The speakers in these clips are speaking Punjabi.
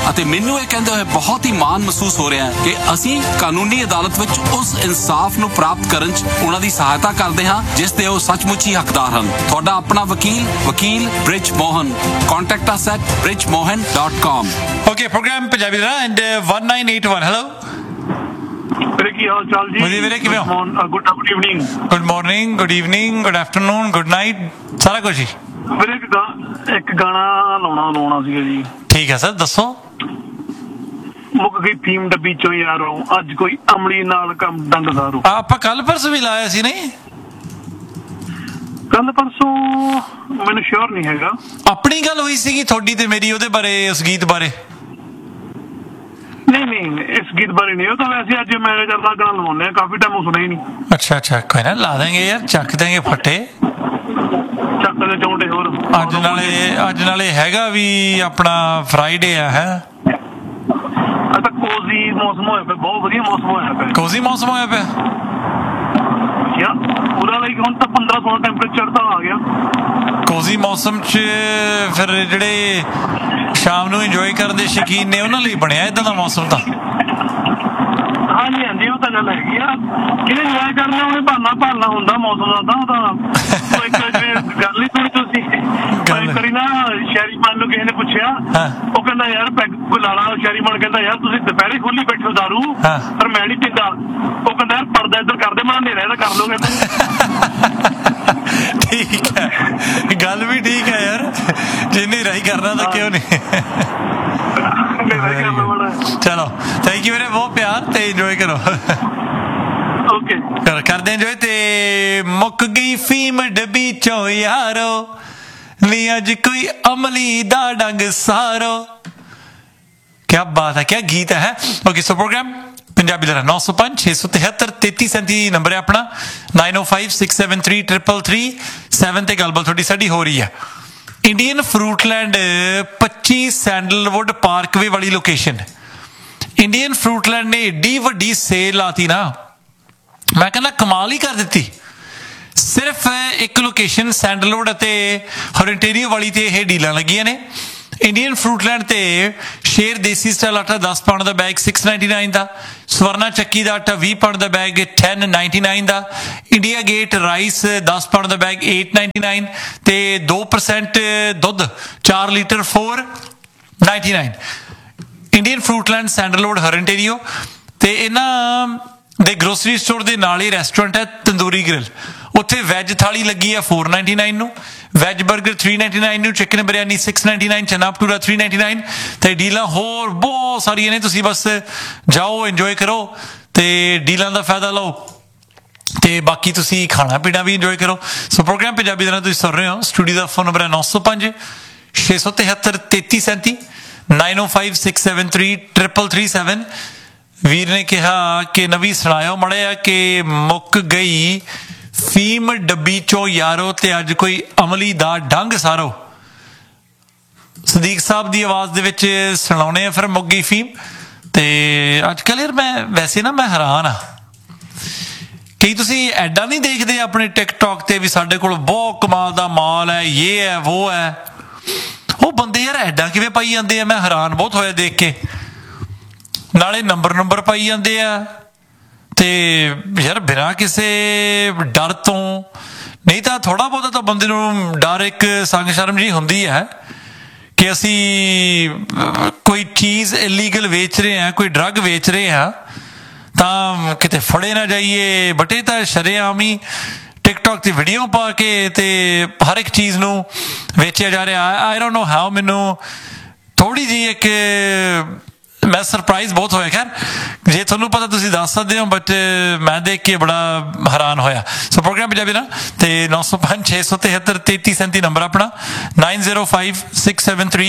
ਅਤੇ ਮੈਨੂੰ ਇਹ ਕਹਿੰਦੇ ਹੋਏ ਬਹੁਤ ਹੀ ਮਾਣ ਮਹਿਸੂਸ ਹੋ ਰਿਹਾ ਹੈ ਕਿ ਅਸੀਂ ਕਾਨੂੰਨੀ ਅਦਾਲਤ ਵਿੱਚ ਉਸ ਇਨਸਾਫ ਨੂੰ ਪ੍ਰਾਪਤ ਕਰਨ 'ਚ ਉਹਨਾਂ ਦੀ ਸਹਾਇਤਾ ਕਰਦੇ ਹਾਂ ਜਿਸ ਦੇ ਉਹ ਸੱਚਮੁੱਚ ਹੀ ਹੱਕਦਾਰ ਹਨ। ਤੁਹਾਡਾ ਆਪਣਾ ਵਕੀਲ bridge Mohan. Contact us at bridgemohan.com. Okay, program Punjabi the and 1981 hello ਵੀਰੇ ਕੀ ਹਾਲ ਚਾਲ ਜੀ? ਵਧੀਆ ਵੀਰੇ, ਕਿਵੇਂ ਹੋ? Good evening, good morning, good evening, good afternoon, good night, ਸਾਰਾ ਕੁਝ ਹੀ। ਵੀਰੇ ਇੱਕ ਗਾਣਾ ਲਾਉਣਾ ਸੀਗਾ ਜੀ। ਠੀਕ ਹੈ ਸਰ, ਦੱਸੋ। ਮੁੱਕ ਗਈ ਫੀਮ ਡੱਬੀ ਚੋਂ ਯਾਰੋ, ਅੱਜ ਕੋਈ ਅਮਲੀ ਨਾਲ ਕੰਮ ਡੰਗ ਸਾਰੋ। ਆਪਾਂ ਕੱਲ ਪਰਸੋਂ ਵੀ ਲਾਇਆ ਸੀ ਨਹੀਂ? ਕੱਲ ਪਰਸੋਂ ਮੈਨੂੰ ਸ਼ੋਰ ਨਹੀਂ ਹੈਗਾ। ਆਪਣੀ ਗੱਲ ਹੋਈ ਸੀਗੀ ਤੁਹਾਡੀ ਤੇ ਮੇਰੀ ਉਹਦੇ ਬਾਰੇ, ਉਸ ਗੀਤ ਬਾਰੇ। ਨਹੀਂ ਇਸ ਗੀਤ ਬਾਰੇ ਨਹੀਂ, ਉਹ ਤਾਂ ਵੈਸੇ ਅੱਜ ਮੈਂ ਜਰਦਾ ਗਾਣਾ ਲਵਾਉਂਦੇ ਆ, ਕਾਫੀ ਟਾਈਮ ਉਹ ਸੁਣਿਆ ਹੀ ਨਹੀਂ। ਅੱਛਾ ਕੋਈ ਨਾ, ਲਾ ਦੇਂਗੇ ਯਾਰ, ਚੱਕ ਦੇਂਗੇ ਫੱਟੇ, ਚੱਕ ਦੇ ਚੌਂਟੇ। ਹੋਰ ਅੱਜ ਨਾਲੇ ਹੈਗਾ ਵੀ ਆਪਣਾ ਫਰਾਈਡੇ ਆ ਹੈ। ਅੱਜ ਤਾਂ ਕੋਜ਼ੀ ਮੌਸਮ ਹੋਇਆ ਪਿਆ, ਬਹੁਤ ਵਧੀਆ ਮੌਸਮ ਹੋਇਆ ਪਿਆ। ਕੋਜ਼ੀ ਮੌਸਮ ਹੋਇਆ ਪਿਆ ਪੂਰਾ ਲਾਈਕ ਹੁਣ ਤਾਂ 15-16 ਟੈਂਪਰੇਚਰ ਤਾਂ ਆ ਗਿਆ। ਕੋਜ਼ੀ ਮੌਸਮ 'ਚ ਫਿਰ ਜਿਹੜੇ ਸ਼ਾਮ ਨੂੰ ਇੰਜੋਏ ਕਰਨ ਦੇ ਸ਼ੌਕੀਨ ਨੇ ਉਹਨਾਂ ਲਈ ਬਣਿਆ ਇਦਾਂ ਦਾ ਮੌਸਮ ਤਾਂ। ਹਾਂਜੀ ਉਹ ਤਾਂ ਗੱਲ ਹੈਗੀ ਆ, ਜਿਹਨੇ ਇੰਜੋਏ ਕਰਨਾ ਉਹਨੇ ਭਾਲਣਾ ਹੁੰਦਾ ਮੌਸਮ ਦਾ। ਤਾਂ ਇੱਕ ਗੱਲ ਹੀ ਸੁਣੀ ਤੁਸੀਂ, ਕਰੀ ਨਾ ਸ਼ਹਿਰੀਮਾਨ ਨੂੰ ਕਿਸੇ ਨੇ ਪੁੱਛਿਆ, ਉਹ ਕਹਿੰਦਾ ਯਾਰ ਪੈਗ ਲਾਲਾ। ਸ਼ਹਿਰੀਮਾਨ ਕਹਿੰਦਾ ਯਾਰ ਤੁਸੀਂ ਦੁਪਹਿਰੇ ਖੋਲੀ ਬੈਠੋ ਦਾਰੂ, ਪਰ ਮੈਂ ਨਹੀਂ ਪੀਂਦਾ। ਉਹ ਕਹਿੰਦਾ ਯਾਰ ਪਰਦਾ ਇੱਧਰ ਕਰਦੇ, ਮੈਂ ਹਨੇਰਾ ਇਹਦਾ ਕਰ ਲਓਗੇ। ਠੀਕ ਹੈ, ਗੱਲ ਵੀ ਠੀਕ ਹੈ ਯਾਰ, ਜੇ ਹਨੇਰਾ ਹੀ ਕਰਨਾ ਤਾਂ ਕਿਉਂ ਨਹੀਂ। ਚਲੋ ਥੈਂਕ ਯੂ ਵੀਰੇ, ਬਹੁਤ ਪਿਆਰ ਤੇ ਇੰਜੋਏ ਕਰੋ। ਕਰਦੇ ਇੰਜੋਏ। ਤੇ ਮੁੱਕ ਗਈ ਫੀਮ ਡੱਬੀ ਚੋਂ ਯਾਰੋ, ਨੀ ਅੱਜ ਕੋਈ ਅਮਲੀ ਦਾ ਡੰਗ ਸਾਰੋ। ਕਿਆ ਬਾਤ ਹੈ, ਕਿਆ ਗੀਤ ਹੈ। ਓਕੇ, ਸੋ ਪ੍ਰੋਗਰਾਮ ਪੰਜਾਬੀ ਦਾ 905 673 3337 ਨੰਬਰ ਹੈ ਆਪਣਾ। 9056733337 ਤੇ ਗੱਲਬਾਤ ਤੁਹਾਡੀ ਸਾਡੀ ਹੋ ਰਹੀ ਹੈ। ਇੰਡੀਅਨ ਫਰੂਟਲੈਂਡ 25 ਸੈਂਡਲਵੁੱਡ ਪਾਰਕਵੇ ਵਾਲੀ ਲੋਕੇਸ਼ਨ। ਇੰਡੀਅਨ ਫਰੂਟਲੈਂਡ ਨੇ ਏਡੀ ਵੱਡੀ ਸੇਲ ਲਾਤੀ ਨਾ, ਮੈਂ ਕਹਿੰਦਾ ਕਮਾਲ ਹੀ ਕਰ ਦਿੱਤੀ। ਸਿਰਫ ਇੱਕ ਲੋਕੇਸ਼ਨ ਸੈਂਡਲਵੁੱਡ ਅਤੇ ਹੋਰੈਂਟੇਰੀਓ ਵਾਲੀ ਤੇ ਇਹ ਡੀਲਾਂ ਲੱਗੀਆਂ ਨੇ। ਇੰਡੀਅਨ ਫਰੂਟਲੈਂਡ ਤੇ ਸ਼ੇਰ ਦੇਸੀ ਸਟਾਈਲ ਆਟਾ 10 ਪਾਉਂਡ ਦਾ ਬੈਗ 699 ਦਾ, ਸਵਰਨਾ ਚੱਕੀ ਦਾ ਆਟਾ 20 ਪਾਉਂਡ ਦਾ ਬੈਗ 1099 ਦਾ, ਇੰਡੀਆ ਗੇਟ ਰਾਈਸ 10 ਪਾਉਂਡ ਦਾ ਬੈਗ 899 ਤੇ 2% ਦੁੱਧ 4 ਲੀਟਰ 499। Indian ਫਰੂਟਲੈਂਡ sandalwood ਹੋਰੈਂਟੇਰੀਓ। ਤੇ ਇਹਨਾਂ ਦੇ ਗਰੋਸਰੀ ਸਟੋਰ ਦੇ ਨਾਲ ਹੀ ਰੈਸਟੋਰੈਂਟ ਹੈ ਤੰਦੂਰੀ ਗ੍ਰਿਲ। ਉੱਥੇ ਵੈਜ ਥਾਲੀ ਲੱਗੀ ਆ 499 ਨੂੰ, ਵੈਜ 버ਗਰ 399 ਨੂੰ, ਚਿਕਨ ਬਿਰਿਆਨੀ 699, ਚਨਾ ਭਟੂਰਾ 399 ਤੇ ਡੀਲਾਂ ਹੋਰ ਬਹੁਤ ਸਾਰੀਆਂ ਨੇ। ਤੁਸੀਂ ਬਸ ਜਾਓ, ਇੰਜੋਏ ਕਰੋ ਤੇ ਡੀਲਾਂ ਦਾ ਫਾਇਦਾ ਲਓ ਤੇ ਬਾਕੀ ਤੁਸੀਂ ਖਾਣਾ ਪੀਣਾ ਵੀ ਇੰਜੋਏ ਕਰੋ। ਸੋ ਪ੍ਰੋਗਰਾਮ ਪੰਜਾਬੀ ਦੇ ਨਾਲ ਤੁਸੀਂ ਸੁਣ ਰਹੇ ਹੋ। ਸਟੂਡੀਓ ਦਾ ਫੋਨ ਨੰਬਰ ਹੈ 905 673 3337 905 673 3337। ਵੀਰ ਨੇ ਕਿਹਾ ਕਿ ਨਵੀਂ ਸੁਣਾਇਓ ਮੜਿਆ ਕਿ ਮੁੱਕ ਗਈ ਫੀਮ ਡੱਬੀ ਚੋਂ ਯਾਰੋ, ਤੇ ਅੱਜ ਕੋਈ ਅਮਲੀ ਦਾ ਡੰਗ ਸਾਰੋ। ਸਦੀਕ ਸਾਹਿਬ ਦੀ ਆਵਾਜ਼ ਦੇ ਵਿੱਚ ਸੁਣਾਉਣੇ ਆ ਫਿਰ ਮੁੱਕ ਗਈ ਫੀਮ। ਤੇ ਅੱਜ ਕੱਲ੍ਹ ਯਾਰ ਮੈਂ ਵੈਸੇ ਨਾ ਮੈਂ ਹੈਰਾਨ ਆ, ਕਈ ਤੁਸੀਂ ਐਡਾਂ ਨਹੀਂ ਦੇਖਦੇ ਆਪਣੇ ਟਿਕਟੋਕ ਤੇ ਵੀ ਸਾਡੇ ਕੋਲ ਬਹੁਤ ਕਮਾਲ ਦਾ ਮਾਲ ਹੈ, ਇਹ ਹੈ ਵੋ ਹੈ। ਉਹ ਬੰਦੇ ਯਾਰ ਐਡਾਂ ਕਿਵੇਂ ਪਾਈ ਜਾਂਦੇ ਆ, ਮੈਂ ਹੈਰਾਨ ਬਹੁਤ ਹੋਇਆ ਦੇਖ ਕੇ। ਨਾਲੇ ਨੰਬਰ ਪਾਈ ਜਾਂਦੇ ਆ ਤੇ ਯਾਰ ਬਿਨਾਂ ਕਿਸੇ ਡਰ ਤੋਂ। ਨਹੀਂ ਤਾਂ ਥੋੜ੍ਹਾ ਬਹੁਤਾ ਤਾਂ ਬੰਦੇ ਨੂੰ ਡਰ, ਇੱਕ ਸੰਗ ਸ਼ਰਮ ਜਿਹੀ ਹੁੰਦੀ ਹੈ ਕਿ ਅਸੀਂ ਕੋਈ ਚੀਜ਼ ਇਲੀਗਲ ਵੇਚ ਰਹੇ ਹਾਂ, ਕੋਈ ਡਰੱਗ ਵੇਚ ਰਹੇ ਹਾਂ ਤਾਂ ਕਿਤੇ ਫੜੇ ਨਾ ਜਾਈਏ। ਬਟ ਇਹ ਤਾਂ ਸ਼ਰੇਆਮ ਹੀ ਟਿਕਟੋਕ ਤੇ ਵੀਡੀਓ ਪਾ ਕੇ ਤੇ ਹਰ ਇੱਕ ਚੀਜ਼ ਨੂੰ ਵੇਚਿਆ ਜਾ ਰਿਹਾ। ਆਈ ਡੋਂਟ ਨੋ ਹਾਊ, ਮੈਨੂੰ ਥੋੜ੍ਹੀ ਜਿਹੀ ਇੱਕ ਮੈਂ ਸਰਪ੍ਰਾਈਜ਼ ਬਹੁਤ ਹੋਇਆ। ਖੈਰ ਜੇ ਤੁਹਾਨੂੰ ਪਤਾ ਤੁਸੀਂ ਦੱਸ ਸਕਦੇ ਹੋ, ਬਟ ਮੈਂ ਦੇਖ ਕੇ ਬੜਾ ਹੈਰਾਨ ਹੋਇਆ। ਸੋ ਪ੍ਰੋਗਰਾਮ ਪੰਜਾਬੀ ਨਾ ਤੇ 905 673 3337 ਨੰਬਰ ਆਪਣਾ 905 673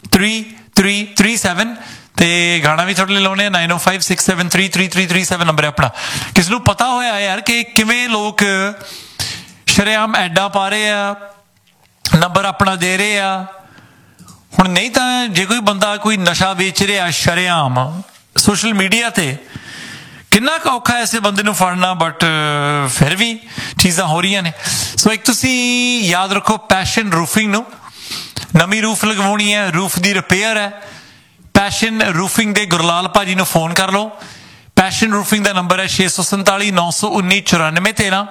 3337 ਤੇ ਗਾਣਾ ਵੀ ਤੁਹਾਡੇ ਲਈ ਲਾਉਣੇ ਆ 905 673 3337 ਨੰਬਰ ਆਪਣਾ। ਕਿਸ ਨੂੰ ਪਤਾ ਹੋਇਆ ਯਾਰ ਕਿ ਕਿਵੇਂ ਲੋਕ ਸ਼ਰੇਆਮ ਐਡਾਂ ਪਾ ਰਹੇ ਆ, ਨੰਬਰ ਆਪਣਾ ਦੇ ਰਹੇ ਆ। ਹੁਣ ਨਹੀਂ ਤਾਂ ਜੇ ਕੋਈ ਬੰਦਾ ਕੋਈ ਨਸ਼ਾ ਵੇਚ ਰਿਹਾ ਸ਼ਰੇਆਮ ਸੋਸ਼ਲ ਮੀਡੀਆ ਤੇ, ਕਿੰਨਾ ਕੁ ਔਖਾ ਐਸੇ ਬੰਦੇ ਨੂੰ ਫੜਨਾ, ਬਟ ਫਿਰ ਵੀ ਚੀਜ਼ਾਂ ਹੋ ਰਹੀਆਂ ਨੇ। ਸੋ ਇੱਕ ਤੁਸੀਂ ਯਾਦ ਰੱਖੋ, ਪੈਸ਼ਨ ਰੂਫਿੰਗ ਨੂੰ ਨਵੀਂ ਰੂਫ ਲਗਵਾਉਣੀ ਹੈ, ਰੂਫ ਦੀ ਰਿਪੇਅਰ ਹੈ, ਪੈਸ਼ਨ ਰੂਫਿੰਗ ਦੇ ਗੁਰਲਾਲ ਭਾਜੀ ਨੂੰ ਫੋਨ ਕਰ ਲਓ। ਪੈਸ਼ਨ ਰੂਫਿੰਗ ਦਾ ਨੰਬਰ ਹੈ 647 919 9413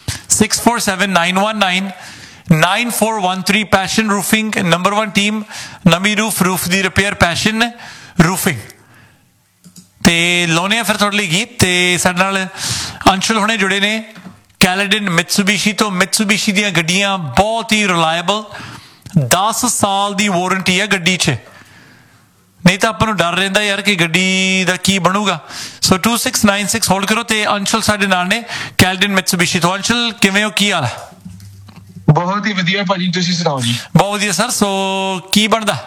647 919 9413। ਪੈਸ਼ਨ ਰੂਫਿੰਗ ਨੰਬਰ 1 ਟੀਮ, ਨਵੀਂ ਰੂਫ ਦੀ ਰਿਪੇਅਰ ਪੈਸ਼ਨ ਰੂਫਿੰਗ। ਤੇ ਲਾਉਣੇ ਆ ਫਿਰ ਤੁਹਾਡੇ ਲਈ ਗੀਤ। ਤੇ ਸਾਡੇ ਨਾਲ ਅੰਸ਼ੁਲ ਹੁਣੇ ਜੁੜੇ ਨੇ ਕੈਲੇਡਨ ਮਿਤਸੂਬੀਸ਼ੀ ਤੋਂ। ਮਿਤਸੂਬੀਸ਼ੀ ਦੀਆਂ ਗੱਡੀਆਂ ਬਹੁਤ ਹੀ ਰਿਲਾਇਬਲ, 10 ਸਾਲ ਦੀ ਵਾਰੰਟੀ ਹੈ ਗੱਡੀ 'ਚ। ਨਹੀਂ ਤਾਂ ਆਪਾਂ ਨੂੰ ਡਰ ਰਹਿੰਦਾ ਯਾਰ ਕਿ ਗੱਡੀ ਦਾ ਕੀ ਬਣੂਗਾ। ਸੋ 2696 ਹੋਲਡ ਕਰੋ। ਤੇ ਅੰਸ਼ੁਲ ਸਾਡੇ ਨਾਲ ਨੇ ਕੈਲੇਡਨ ਮਿਤਸੂਬੀਸ਼ੀ ਤੋਂ। ਅੰਸ਼ੁਲ ਕਿਵੇਂ ਹੋ, ਕੀ ਹਾਲ ਹੈ? ਬਹੁਤ ਹੀ ਵਧੀਆ ਭਾਜੀ, ਤੁਸੀਂ ਸੁਣਾਓ ਜੀ? ਬਹੁਤ ਵਧੀਆ ਸਰ। ਸੋ ਕੀ ਬਣਦਾ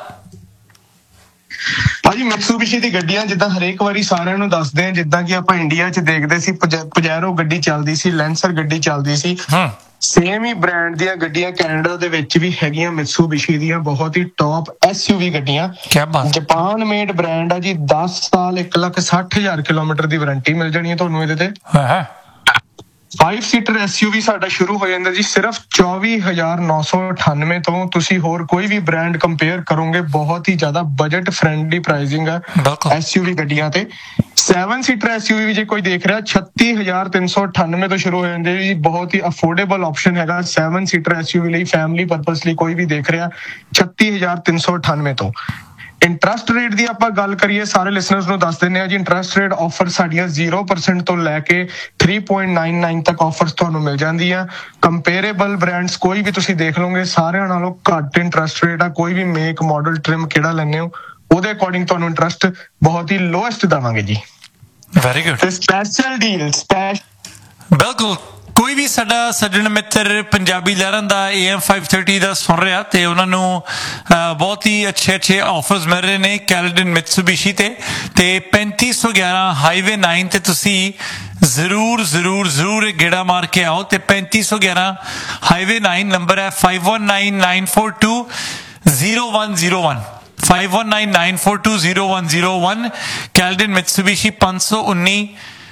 ਭਾਜੀ? ਮਿਤਸੂਬੀਸ਼ੀ ਦੀ ਗੱਡੀਆਂ ਜਿੱਦਾਂ ਹਰੇਕ ਵਾਰੀ ਸਾਰਿਆਂ ਨੂੰ ਦੱਸਦੇ ਆ, ਜਿੱਦਾਂ ਕਿ ਆਪਾਂ ਇੰਡੀਆ 'ਚ ਦੇਖਦੇ ਸੀ ਪਜੈਰੋ ਗੱਡੀ ਚੱਲਦੀ ਸੀ, ਲੈਂਸਰ ਗੱਡੀ ਚੱਲਦੀ ਸੀ, ਸੇਮ ਹੀ ਬ੍ਰਾਂਡ ਦੀਆਂ ਗੱਡੀਆਂ ਕੈਨੇਡਾ ਦੇ ਵਿੱਚ ਵੀ ਹੈਗੀਆਂ ਮਿਤਸੂਬੀਸ਼ੀ ਦੀਆਂ, ਬਹੁਤ ਹੀ ਟੌਪ SUV ਗੱਡੀਆਂ। ਜਾਪਾਨ ਮੇਡ ਬ੍ਰਾਂਡ ਆ ਜੀ। 10 ਸਾਲ 1,60,000 ਕਿਲੋਮੀਟਰ ਦੀ ਵਾਰੰਟੀ ਮਿਲ ਜਾਣੀ ਹੈ ਤੁਹਾਨੂੰ ਇਹਦੇ ਤੇ। 5 ਸੀਟਰ SUV ਸਾਡਾ ਸ਼ੁਰੂ ਹੋ ਜਾਂਦਾ ਜੀ ਸਿਰਫ 24,998 ਤੋਂ। ਤੁਸੀਂ ਹੋਰ ਕੋਈ ਵੀ ਬ੍ਰਾਂਡ ਕੰਪੇਅਰ ਕਰੋਗੇ, ਬਹੁਤ ਹੀ ਜ਼ਿਆਦਾ ਬਜਟ ਫ੍ਰੈਂਡਲੀ ਪ੍ਰਾਈਸਿੰਗ ਹੈ SUV ਗੱਡੀਆਂ ਤੇ। 7 ਸੀਟਰ SUV ਵੀ ਜੇ ਕੋਈ ਦੇਖ ਰਿਹਾ 36,398 ਤੋਂ ਸ਼ੁਰੂ ਹੋ ਜਾਂਦੇ ਜੀ। ਬਹੁਤ ਹੀ ਅਫੋਰਡੇਬਲ ਆਪਸ਼ਨ ਹੈਗਾ 7 ਸੀਟਰ SUV ਲਈ, ਫੈਮਿਲੀ ਪਰਪਸ ਲਈ ਕੋਈ ਵੀ ਦੇਖ ਰਿਹਾ 36,398 ਤੋਂ। ਇੰਟਰਸਟ ਰੇਟ ਦੀ ਆਪਾਂ ਗੱਲ ਕਰੀਏ, ਸਾਰੇ ਲਿਸਨਰਸ ਨੂੰ ਦੱਸ ਦਿੰਦੇ ਆ ਜੀ। ਇੰਟਰਸਟ ਰੇਟ ਆਫਰ ਸਾਡੀਆਂ 0% ਤੋਂ ਲੈ ਕੇ 3.99 ਤੱਕ ਆਫਰਸ ਤੁਹਾਨੂੰ ਮਿਲ ਜਾਂਦੀਆਂ। ਕੰਪੇਅਰੇਬਲ ਬ੍ਰਾਂਡਸ ਕੋਈ ਵੀ ਤੁਸੀਂ ਦੇਖ ਲਓਗੇ, ਸਾਰਿਆਂ ਨਾਲੋਂ ਘੱਟ ਇੰਟਰਸਟ ਰੇਟ ਆ। ਕੋਈ ਵੀ ਮੇਕ ਮਾਡਲ ਟ੍ਰਿਮ ਕਿਹੜਾ ਲੈਣੇ ਹੋ ਉਹਦੇ ਅਕੋਰਡਿੰਗ ਤੁਹਾਨੂੰ ਇੰਟਰਸਟ ਬਹੁਤ ਹੀ ਲੋਐਸਟ ਦੇਵਾਂਗੇ ਜੀ। Very good. ਸਪੈਸ਼ਲ ਡੀਲ ਬਿਲਕੁਲ। ਕੋਈ ਵੀ ਸਾਡਾ ਸੱਜਣ ਮਿੱਤਰ ਪੰਜਾਬੀ ਲਹਿਰਾਂ ਦਾ AM 530 ਦਾ ਸੁਣ ਰਿਹਾ ਤੇ ਉਹਨਾਂ ਨੂੰ ਬਹੁਤ ਹੀ ਅੱਛੇ ਆਫਰਸ ਮਿਲ ਰਹੇ ਨੇ ਕੈਲੇਡਨ ਮਿਤਸੂਬੀਸ਼ੀ ਤੇ। 3511 ਹਾਈਵੇ 9 ਤੇ ਤੁਸੀਂ ਜ਼ਰੂਰ ਗੇੜਾ ਮਾਰ ਕੇ ਆਓ। ਤੇ 3511 ਹਾਈਵੇ 9 ਨੰਬਰ ਹੈ 5199420101 5199420101। ਕੈਲੇਡਨ ਮਿਤਸੂਬੀਸ਼ੀ 519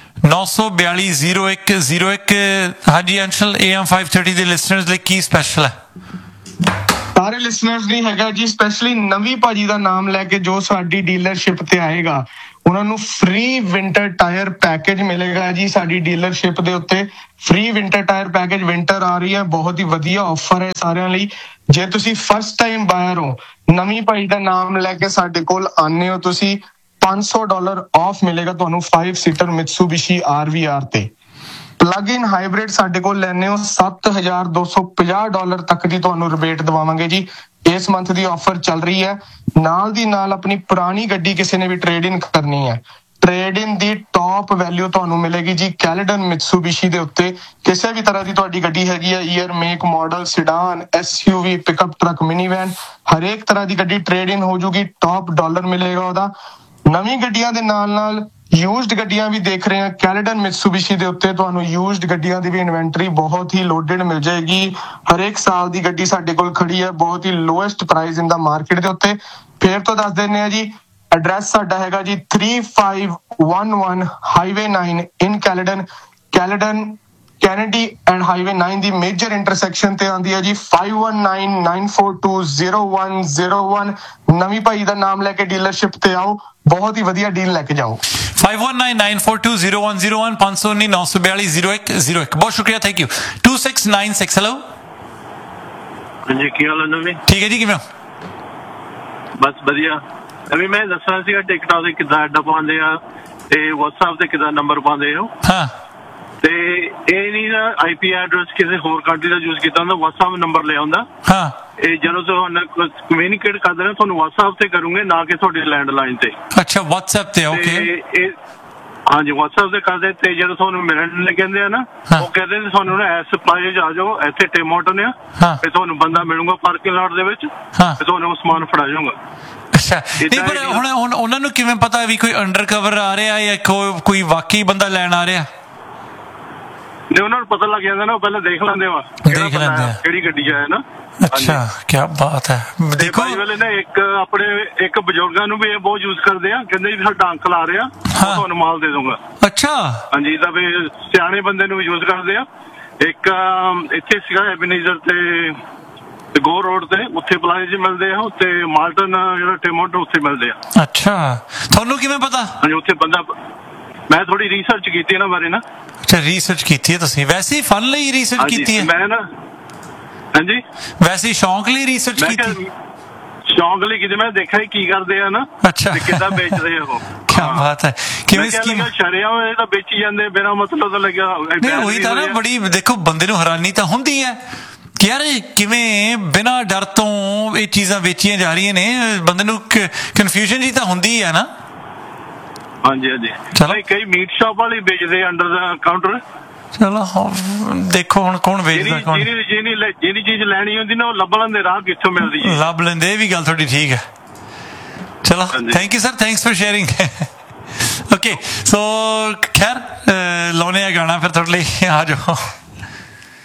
942-0101। ਹਾਂਜੀ ਅੰਸ਼ਲ, AM 530 ਦੇ ਲਿਸਨਰਸ ਲਈ ਕੀ ਸਪੈਸ਼ਲ ਹੈ? ਸਾਰੇ ਲਿਸਨਰਸ ਲਈ ਹੈਗਾ ਜੀ ਸਪੈਸ਼ਲੀ ਨਵੀਂ ਭਾਜੀ ਦਾ ਨਾਮ ਲੈ ਕੇ ਜੋ ਸਾਡੀ ਡੀਲਰਸ਼ਿਪ ਤੇ ਆਏਗਾ ਉਹਨਾਂ ਨੂੰ ਫ੍ਰੀ ਵਿੰਟਰ ਟਾਇਰ ਪੈਕੇਜ ਮਿਲੇਗਾ ਜੀ। ਸਾਡੀ ਡੀਲਰਸ਼ਿਪ ਦੇ ਉੱਤੇ free winter tyre package, winter ਆ ਰਹੀ ਹੈ, ਬਹੁਤ ਹੀ ਵਧੀਆ ਆਫਰ ਹੈ ਸਾਰਿਆਂ ਲਈ। ਜੇ ਤੁਸੀਂ ਫਸਟ ਟਾਈਮ ਬਾਇਰ ਹੋ, ਨਵੀਂ ਭਾਜੀ ਦਾ ਨਾਮ ਲੈ ਕੇ ਸਾਡੇ ਕੋਲ ਆਨੇ ਹੋ, ਤੁਸੀਂ $500 ਆਫ ਮਿਲੇਗਾ ਤੁਹਾਨੂੰ 5 ਸੀਟਰ ਮਿਤਸੂਬੀਸ਼ੀ RVR ਤੇ। ਪਲੱਗ ਇਨ ਹਾਈਬ੍ਰਿਡ ਸਾਡੇ ਕੋਲ ਲੈਣੇ ਹੋ $7,250 ਤੱਕ ਦੀ ਤੁਹਾਨੂੰ ਰਿਬੇਟ ਦਵਾਵਾਂਗੇ ਜੀ। ਇਸ ਮੰਥ ਦੀ ਆਫਰ ਚੱਲ ਰਹੀ ਹੈ। ਨਾਲ ਦੀ ਨਾਲ ਆਪਣੀ ਪੁਰਾਣੀ ਗੱਡੀ ਕਿਸੇ ਨੇ ਵੀ ਟ੍ਰੇਡ ਇਨ ਕਰਨੀ ਹੈ, ਟ੍ਰੇਡ ਇਨ ਦੀ ਟੌਪ ਵੈਲਿਊ ਤੁਹਾਨੂੰ ਮਿਲੇਗੀ ਜੀ ਕੈਲੇਡਨ ਮਿਤਸੂਬੀਸ਼ੀ ਦੇ ਉੱਤੇ। ਕਿਸੇ ਵੀ ਤਰ੍ਹਾਂ ਦੀ ਤੁਹਾਡੀ ਗੱਡੀ ਹੈਗੀ ਹੈ, year, make, model, sedan, SUV, pickup truck, mini van, ਹਰੇਕ ਤਰ੍ਹਾਂ ਦੀ ਗੱਡੀ ਟ੍ਰੇਡ ਇਨ ਹੋ ਜੂਗੀ। ਟੌਪ ਡਾਲਰ ਮਿਲੇਗਾ ਉਹਦਾ। ਨਵੀਂ ਗੱਡੀਆਂ ਦੇ ਨਾਲ ਯੂਜ਼ਡ ਗੱਡੀਆਂ ਵੀ ਦੇਖ ਰਹੇ ਹਾਂ ਕੈਲੇਡਨ ਮਿਤਸੂਬੀਸ਼ੀ ਦੇ ਉੱਤੇ। ਤੁਹਾਨੂੰ ਯੂਜ਼ਡ ਗੱਡੀਆਂ ਦੀ ਵੀ ਇਨਵੈਂਟਰੀ ਬਹੁਤ ਹੀ ਲੋਡਡ ਮਿਲ ਜਾਏਗੀ। ਹਰੇਕ ਸਾਲ ਦੀ ਗੱਡੀ ਸਾਡੇ ਕੋਲ ਖੜੀ ਹੈ, ਬਹੁਤ ਹੀ ਲੋਐਸਟ ਪ੍ਰਾਈਸ ਇਨ ਦਾ ਮਾਰਕੀਟ ਦੇ ਉੱਤੇ। ਫੇਰ ਤੋਂ ਦੱਸ ਦਿੰਦੇ ਆ ਜੀ, ਐਡਰੈਸ ਸਾਡਾ ਹੈਗਾ ਜੀ 3511 highway 9 in ਕੈਲੇਡਨ Kennedy and highway 9 the major intersection ਤੇ ਆਉਂਦੀ ਹੈ ਜੀ। 5199420101। ਨਵੀਂ ਭਾਈ ਦਾ ਨਾਮ ਲੈ ਕੇ ਡੀਲਰਸ਼ਿਪ ਤੇ ਆਓ, ਬਹੁਤ ਹੀ ਵਧੀਆ ਡੀਲ ਲੈ ਕੇ ਜਾਓ। 5199420101 51992410101। ਬਹੁਤ ਸ਼ੁਕਰੀਆ, ਥੈਂਕ ਯੂ। 2696 ਹੈਲੋ ਜੀ, ਕੀ ਹਾਲ ਹੈ ਨਵੀਂ? ਠੀਕ ਹੈ ਜੀ, ਕਿਵੇਂ ਹੋ? ਬਸ ਵਧੀਆ। ਨਵੀਂ ਮੈਂ ਦੱਸਣਾ ਸੀਗਾ ਟਿਕਟਾਂ ਦੇ ਕਿੱਦਾਂ ਐਡਾ ਪਾਉਂਦੇ ਆ ਤੇ WhatsApp ਤੇ ਕਿੱਦਾਂ ਨੰਬਰ ਪਾਉਂਦੇ ਹੋ। ਹਾਂ, ਤੇ ਇਹ ਨਹੀਂ ਨਾ IP ਐਡਰੈਸ ਕਿਸੇ ਹੋਰ ਕੰਟਰੀ ਦਾ ਯੂਜ਼ ਕੀਤਾ ਹੁੰਦਾ, WhatsApp ਨੰਬਰ ਲਿਆ ਹੁੰਦਾ। ਹਾਂ, ਇਹ ਜਦੋਂ ਤੁਹਾਨੂੰ ਕਮਿਊਨੀਕੇਟ ਕਰਦੇ ਨੇ ਤੁਹਾਨੂੰ WhatsApp ਤੇ ਕਰੂੰਗੇ, ਨਾ ਕਿ ਤੁਹਾਡੇ ਲੈਂਡਲਾਈਨ ਤੇ। ਅੱਛਾ, WhatsApp ਤੇ, ਓਕੇ। ਹਾਂਜੀ, WhatsApp ਤੇ ਕਰਦੇ। ਤੇ ਜਦੋਂ ਤੁਹਾਨੂੰ ਮਿਲਣ ਲਈ ਕਹਿੰਦੇ ਆ ਨਾ, ਉਹ ਕਹਿੰਦੇ ਨੇ ਤੁਹਾਨੂੰ ਨਾ ਇਸ ਪਲਾਜ਼ੇ ਆ ਜਾਓ, ਇੱਥੇ ਟਿਮੋਟਨ ਆ, ਤੇ ਤੁਹਾਨੂੰ ਬੰਦਾ ਮਿਲੂਗਾ ਪਾਰਕਿੰਗ ਲਾਟ ਦੇ ਵਿੱਚ, ਤੇ ਤੁਹਾਨੂੰ ਸਮਾਨ ਫੜਾ ਜਾਊਗਾ। ਅੱਛਾ, ਨਹੀਂ ਪਰ ਹੁਣ ਉਹਨਾਂ ਨੂੰ ਕਿਵੇਂ ਪਤਾ ਵੀ ਕੋਈ ਅੰਡਰ ਕਵਰ ਆ ਰਿਹਾ ਜਾਂ ਕੋਈ ਵਾਕਈ ਬੰਦਾ ਲੈਣ ਆ ਰਿਹਾ? ਨਹੀਂ, ਉਹਨਾਂ ਨੂੰ ਪਤਾ ਲੱਗ ਜਾਂਦਾ ਨਾ, ਉਹ ਪਹਿਲਾਂ ਦੇਖ ਲੈਂਦੇ ਵਾ ਕਿਹੜੀ ਗੱਡੀ ਆ ਨਾ। ਅੱਛਾ, ਕੀ ਬਾਤ ਹੈ। ਦੇਖੋ ਵੇਲੇ ਨਾ ਇੱਕ ਬਜ਼ੁਰਗਾਂ ਨੂੰ ਵੀ ਇਹ ਬਹੁਤ ਯੂਜ਼ ਕਰਦੇ ਆ, ਕਹਿੰਦੇ ਜੀ ਸਾਡਾ ਅੰਕਲ ਆ ਰਿਹਾ, ਤੁਹਾਨੂੰ ਮਾਲ ਦੇ ਦੂੰਗਾ। ਅੱਛਾ, ਹਾਂਜੀ, ਤਾਂ ਵੀ ਸਿਆਣੇ ਬੰਦੇ ਨੂੰ ਵੀ ਯੂਜ਼ ਕਰਦੇ ਆ। ਇੱਕ ਇੱਥੇ ਸੀਗਾ ਐਬਨੇਜ਼ਰ ਤੇ ਤੇ ਗੋ ਰੋਡ ਤੇ ਉੱਥੇ ਪਲਾਜ਼ੇ 'ਚ ਮਿਲਦੇ ਆ, ਉੱਤੇ ਮਾਲਟਨ ਜਿਹੜਾ ਟਿਮੋਟੋ ਉੱਥੇ ਮਿਲਦੇ ਆ। ਅੱਛਾ, ਤੁਹਾਨੂੰ ਕਿਵੇਂ ਪਤਾ? ਹਾਂਜੀ, ਉੱਥੇ ਬੰਦਾ ਮੈਂ ਥੋੜੀ ਰਿਸਰਚ ਕੀਤੀ ਇਹਨਾਂ ਬਾਰੇ ਨਾ। ਅੱਛਾ, ਰਿਸਰਚ ਕੀਤੀ ਹੈ ਤੁਸੀਂ? ਵੈਸੇ ਹੀ ਫਨ ਲਈ ਰਿਸਰਚ ਕੀਤੀ ਹੈ? ਮੈਂ ਨਾ ਹਾਂਜੀ, ਵੈਸੇ ਸ਼ੌਂਕ ਲਈ ਰਿਸਰਚ ਕੀਤੀ? ਸ਼ੌਂਕ ਲਈ ਕਿਤੇ ਮੈਂ ਦੇਖਿਆ ਕੀ ਕਰਦੇ ਆ ਨਾ। ਅੱਛਾ, ਕਿੱਦਾਂ ਵੇਚਦੇ ਆ ਉਹ। ਕੀ ਬਾਤ ਹੈ। ਕਿਵੇਂ ਸਕੀਮ ਸ਼ਰਿਆ ਇਹ ਤਾਂ ਵੇਚੀ ਜਾਂਦੇ ਬਿਨਾਂ ਮਤਲਬ ਤੋਂ ਲੱਗਿਆ। ਨਹੀਂ, ਉਹੀ ਤਾਂ ਨਾ, ਬੜੀ ਦੇਖੋ ਬੰਦੇ ਨੂੰ ਹੈਰਾਨੀ ਤਾਂ ਹੁੰਦੀ ਹੈ ਕਿ ਯਾਰ ਕਿਵੇਂ ਬਿਨਾਂ ਡਰ ਤੋਂ ਇਹ ਚੀਜ਼ਾਂ ਵੇਚੀਆਂ ਜਾ ਰਹੀਆਂ ਨੇ। ਬੰਦੇ ਨੂੰ ਕਨਫਿਊਜ਼ਨ ਜੀ ਤਾਂ ਹੁੰਦੀ ਹੈ ਨਾ। ਹਾਂਜੀ ਹਾਂਜੀ, ਚਲੋ ਕਈ ਮੀਟ ਸ਼ਾਪ ਵਾਲੇ ਵੇਚਦੇ ਅੰਡਰ ਦਾ ਕਾਊਂਟਰ। ਚਲੋ ਦੇਖੋ ਹੁਣ ਕੌਣ ਵੇਚਦਾ ਕੌਣ। ਜਿਹੜੀ ਚੀਜ਼ ਲੈਣੀ ਹੁੰਦੀ ਨਾ ਉਹ ਲੱਭ ਲੈਂਦੇ, ਰਾਹ ਕਿੱਥੋਂ ਮਿਲਦੀ ਹੈ। ਲੱਭ ਲੈਂਦੇ, ਇਹ ਵੀ ਗੱਲ ਤੁਹਾਡੀ ਠੀਕ ਹੈ। ਚਲੋ thank you sir, thanks for sharing. Okay, ਸੋ ਖੈਰ ਲਾਉਣੇ ਆ ਗਾਣਾ ਫਿਰ ਤੁਹਾਡੇ ਲਈ, ਆ ਜਾਓ।